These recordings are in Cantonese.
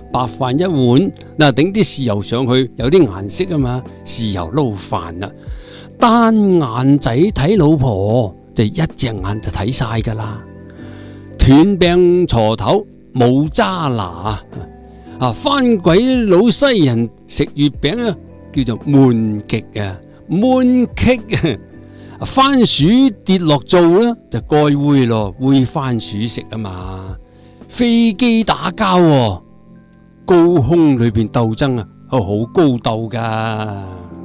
白飯一碗，嗱頂啲豉油上去，有啲顏色啊嘛，豉油撈飯啊。單眼仔睇老婆，就一隻眼就睇晒噶啦。斷病鋤頭冇揸拿啊！番鬼老西人食月餅啊，叫做悶極啊，悶棘啊！番薯跌落灶啦，就該煨咯，煨番薯食啊嘛。飛機打交，高空裏邊鬥爭啊，好高鬥噶。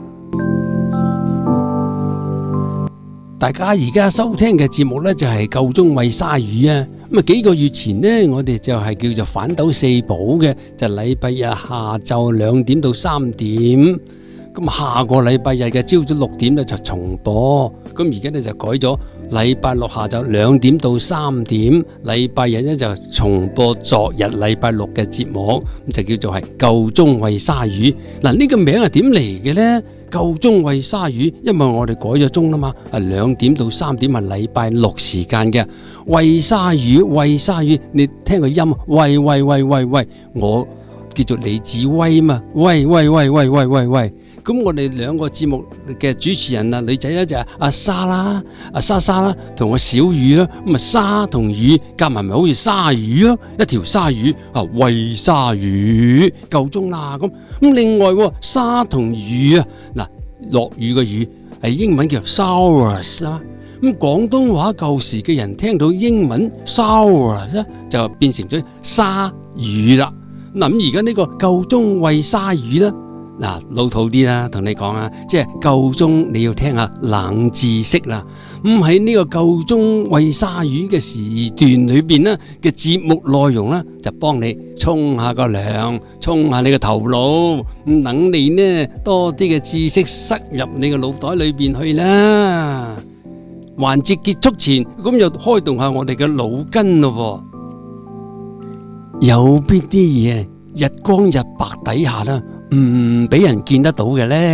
大家而家收聽嘅節目呢，就係夠鐘餵鯊魚啊！咁啊幾個月前呢，我哋就係叫做反斗四寶嘅，就禮拜日下晝2點到3點。咁下個禮拜日嘅朝早6點呢就重播。咁而家呢就改咗禮拜六下晝2點到3點，禮拜日呢就重播昨日禮拜六嘅節目，咁就叫做係夠鐘餵鯊魚。嗱，呢個名係點嚟嘅呢？夠鐘餵鯊魚，因為我哋改咗鐘啦嘛，係2點到3點係禮拜六時間嘅。餵鯊魚，你聽個音，喂，我叫做李子威嘛，喂。咁我哋兩個節目嘅主持人啊，女仔咧就係阿莎啦，阿莎啦，同我小魚啦，咁啊沙同魚夾埋咪好似鯊魚咯，一條鯊魚啊餵鯊魚，夠鐘啦咁。另外沙同魚啊，嗱落雨嘅雨係英文叫 showers 啦。咁廣東話舊時嘅人聽到英文 showers 咧，就變成咗鯊魚啦。嗱咁而家呢個夠鐘餵鯊魚啦。嗱，老土啲啦，同你講啊，即係夠鐘你要聽下冷知識啦。咁喺呢個夠鐘餵鯊魚嘅時段裏邊呢嘅節目內容呢，就幫你沖下個涼，沖下你個頭腦，咁等你呢多啲嘅知識塞入你個腦袋裏邊去啦。環節結束前，咁又開動下我哋嘅腦筋咯。有邊啲嘢日光日白底下啦？唔俾人見得到嘅呢，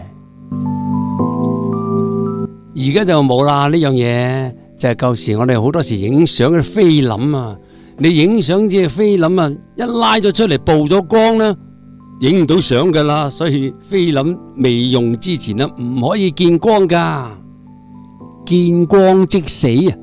而家就冇啦。呢樣嘢就係舊時我哋好多時影相嘅菲林啊，你影相隻菲林啊，一拉咗出嚟曝咗光啦，影唔到相噶啦。所以菲林未用之前啊，唔可以見光噶，見光即死啊！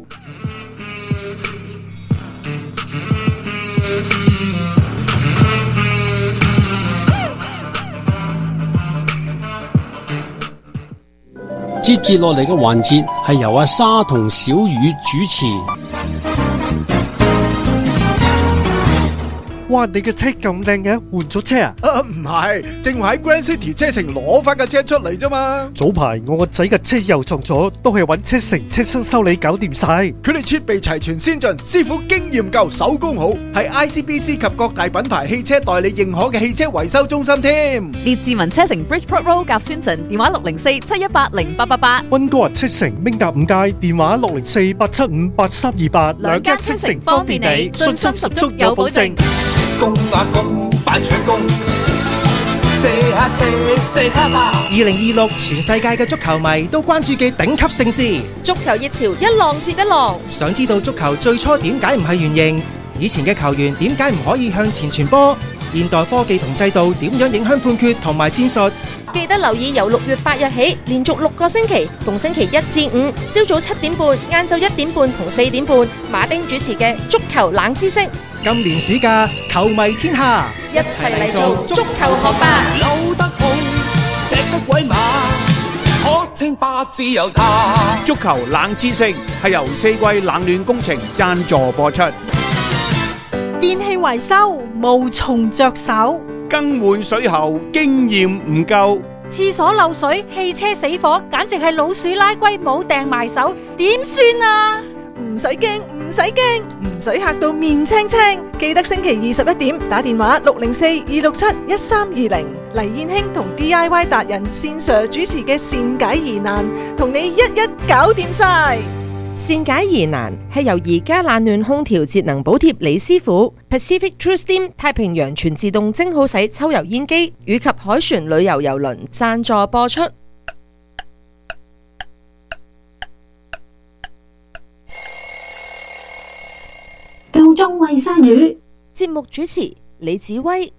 接住落嚟嘅環節係由阿沙同小雨主持。 哇！你嘅車咁靚嘅，換咗車啊？ 唔係，正話喺 Grand City 車城攞翻架車出嚟啫嘛。 早排我個仔嘅車又撞咗，都係揾車城車身修理搞掂晒。 佢哋設備齊全先進，師傅經驗夠，手工好，係 ICBC 及各大品牌汽車代理認可嘅汽車維修中心添。 列治文車城 Bridgeport Road 夾 Simpson， 電話604-718-0888。 溫哥華車城明達5街，電話604-875-8328。 兩間車城方便你，信心十足有保證。 公啊公，反搶攻，射下射，射他吧 ！2026全世界嘅足球迷都關注嘅頂級盛事， 足球熱潮一浪接一浪。 想知道足球最初點解唔係圓形？以前嘅球員點解唔可以向前傳波？現代科技同制度點樣影響判決同埋戰術？ 記得留意由6月8日起，連續6個星期，逢星期1至5，朝早7點半、晏晝1點半同4點半，馬丁主持嘅足球冷知識。 今年暑假，球迷天下， 一齊嚟做足球學霸。 扭得好，踢得鬼馬，可稱霸自由他。 足球冷知識係由四季冷暖工程贊助播出。 電器維修無從着手， 更換水喉經驗唔夠， 廁所漏水、汽車死火，簡直係老鼠拉龜冇掟埋手，點算啊？ 唔使驚，唔使驚，唔使嚇到面青青。記得星期21點打電話604-267-1320，黎燕卿同 DIY 達人線上主持嘅善解疑難，同你一一搞掂晒。 善解疑難係由宜家冷暖空調節能補貼李師傅、Pacific True Steam 太平洋全自動蒸好洗抽油煙機以及海船旅遊郵輪贊助播出。 夠鐘餵鯊魚， 節目主持李子威、